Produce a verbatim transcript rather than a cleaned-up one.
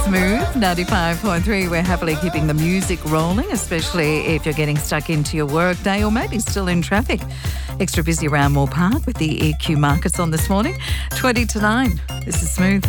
Smooth ninety-five point three. We're happily keeping the music rolling, especially if you're getting stuck into your work day or maybe still in traffic. Extra busy around Moore Park with the E Q markets on this morning. twenty to nine. This is Smooth.